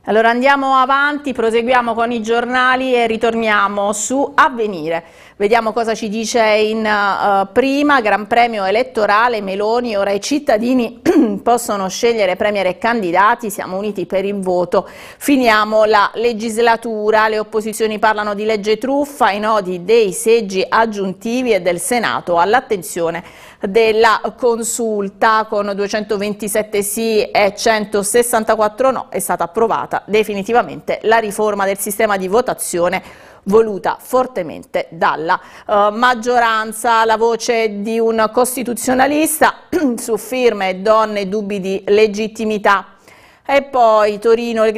Allora andiamo avanti, proseguiamo con i giornali e ritorniamo su Avvenire. Vediamo cosa ci dice in prima. Gran premio elettorale Meloni, ora i cittadini possono scegliere premier e candidati, siamo uniti per il voto, finiamo la legislatura, le opposizioni parlano di legge truffa, i nodi dei seggi aggiuntivi e del Senato all'attenzione della consulta. Con 227 sì e 164 no è stata approvata definitivamente la riforma del sistema di votazione voluta fortemente dalla maggioranza. La voce di un costituzionalista su firme, donne, dubbi di legittimità. E poi Torino.